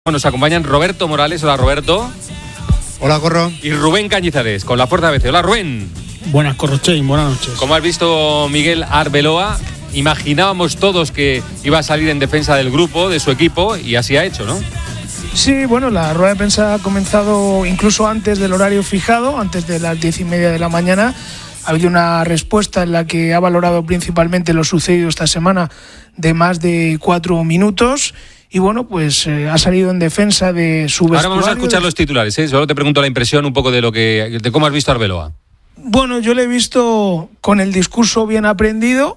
Nos acompañan Roberto Morales. Hola, Roberto. Hola, Corro. Y Rubén Cañizares, con la Fuerza ABC. Hola, Rubén. Buenas, Corrochein, buenas noches. Como has visto, Miguel Arbeloa, imaginábamos todos que iba a salir en defensa del grupo, de su equipo, y así ha hecho, ¿no? Sí, bueno, la rueda de prensa ha comenzado incluso antes del horario fijado, antes de las 10:30 de la mañana. Ha habido una respuesta en la que ha valorado principalmente lo sucedido esta semana de más de 4 minutos. Y bueno, pues ha salido en defensa de su vestuario. Ahora vamos a escuchar los titulares, ¿eh? Solo te pregunto la impresión un poco de cómo has visto a Arbeloa. Bueno, yo le he visto con el discurso bien aprendido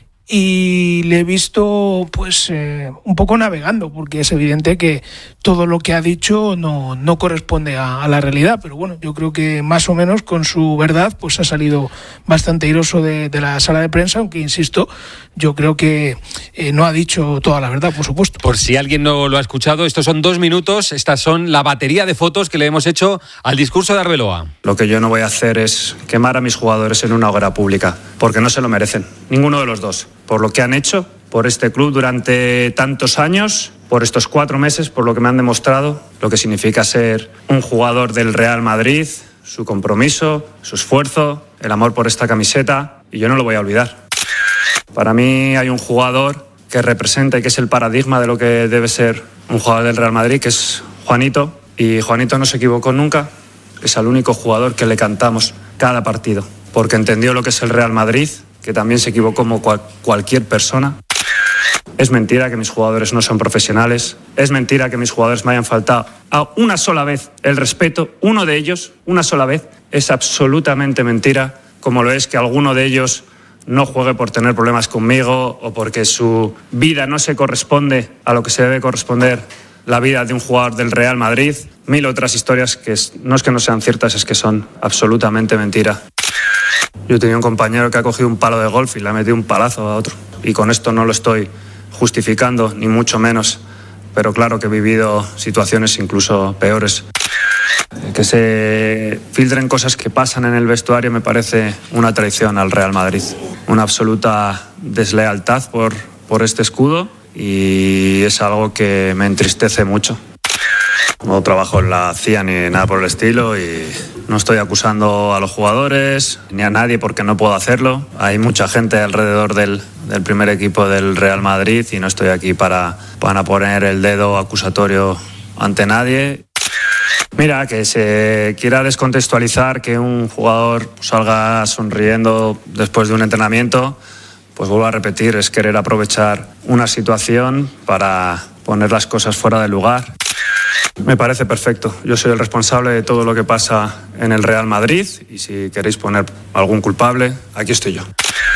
y le he visto pues un poco navegando, porque es evidente que todo lo que ha dicho no corresponde a la realidad, pero bueno, yo creo que más o menos con su verdad pues ha salido bastante airoso de la sala de prensa, aunque insisto, yo creo que no ha dicho toda la verdad, por supuesto. Por si alguien no lo ha escuchado, estos son 2 minutos, estas son la batería de fotos que le hemos hecho al discurso de Arbeloa. Lo que yo no voy a hacer es quemar a mis jugadores en una hoguera pública, porque no se lo merecen, ninguno de los dos, por lo que han hecho por este club durante tantos años, por estos 4 meses, por lo que me han demostrado, lo que significa ser un jugador del Real Madrid, su compromiso, su esfuerzo, el amor por esta camiseta, y yo no lo voy a olvidar. Para mí hay un jugador que representa y que es el paradigma de lo que debe ser un jugador del Real Madrid, que es Juanito, y Juanito no se equivocó nunca, es el único jugador que le cantamos cada partido, porque entendió lo que es el Real Madrid, que también se equivocó como cualquier persona. Es mentira que mis jugadores no son profesionales, es mentira que mis jugadores me hayan faltado a una sola vez el respeto, uno de ellos, una sola vez, es absolutamente mentira, como lo es que alguno de ellos no juegue por tener problemas conmigo o porque su vida no se corresponde a lo que se debe corresponder la vida de un jugador del Real Madrid. 1000 otras historias que no es que no sean ciertas, es que son absolutamente mentira. Yo tenía un compañero que ha cogido un palo de golf y le ha metido un palazo a otro. Y con esto no lo estoy justificando, ni mucho menos. Pero claro que he vivido situaciones incluso peores. Que se filtren cosas que pasan en el vestuario me parece una traición al Real Madrid. Una absoluta deslealtad por este escudo y es algo que me entristece mucho. No trabajo en la CIA ni nada por el estilo y no estoy acusando a los jugadores ni a nadie porque no puedo hacerlo. Hay mucha gente alrededor del primer equipo del Real Madrid y no estoy aquí para poner el dedo acusatorio ante nadie. Mira, que se quiera descontextualizar que un jugador salga sonriendo después de un entrenamiento, pues vuelvo a repetir, es querer aprovechar una situación para poner las cosas fuera de lugar. Me parece perfecto. Yo soy el responsable de todo lo que pasa en el Real Madrid y si queréis poner algún culpable, aquí estoy yo.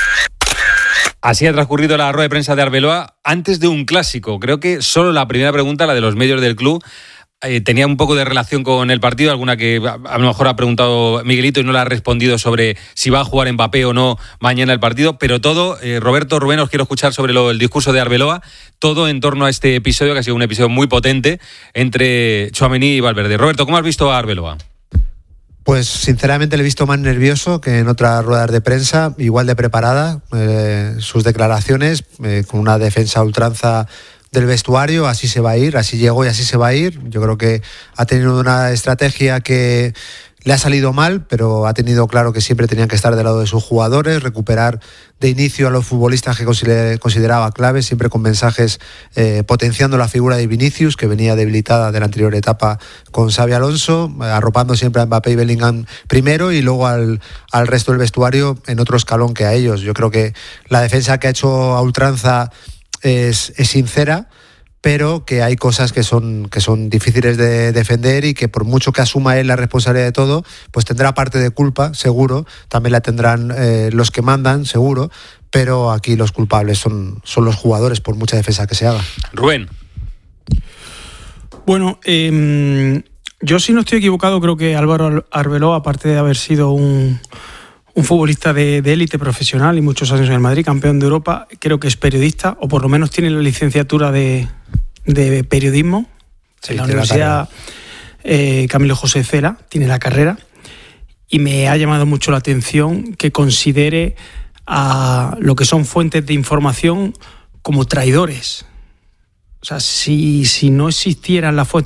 Así ha transcurrido la rueda de prensa de Arbeloa antes de un clásico. Creo que solo la primera pregunta, la de los medios del club, tenía un poco de relación con el partido, alguna que a lo mejor ha preguntado Miguelito y no le ha respondido sobre si va a jugar Mbappé o no mañana el partido, pero todo, Roberto, Rubén, os quiero escuchar sobre el discurso de Arbeloa, todo en torno a este episodio, que ha sido un episodio muy potente entre Tchouaméni y Valverde. Roberto, ¿cómo has visto a Arbeloa? Pues sinceramente le he visto más nervioso que en otras ruedas de prensa, igual de preparada, sus declaraciones, con una defensa a ultranza del vestuario, así se va a ir, así llegó y así se va a ir. Yo creo que ha tenido una estrategia que le ha salido mal, pero ha tenido claro que siempre tenían que estar del lado de sus jugadores, recuperar de inicio a los futbolistas que consideraba claves, siempre con mensajes potenciando la figura de Vinicius, que venía debilitada de la anterior etapa con Xabi Alonso, arropando siempre a Mbappé y Bellingham primero y luego al resto del vestuario en otro escalón que a ellos. Yo creo que la defensa que ha hecho a ultranza es sincera, pero que hay cosas que son difíciles de defender y que por mucho que asuma él la responsabilidad de todo, pues tendrá parte de culpa, seguro, también la tendrán los que mandan, seguro, pero aquí los culpables son los jugadores, por mucha defensa que se haga. Rubén. Bueno, yo si no estoy equivocado, creo que Álvaro Arbeloa, aparte de haber sido un futbolista de élite profesional y muchos años en el Madrid, campeón de Europa, creo que es periodista, o por lo menos tiene la licenciatura de periodismo, sí, en la Universidad Camilo José Cela, tiene la carrera, y me ha llamado mucho la atención que considere a lo que son fuentes de información como traidores. O sea, si no existieran las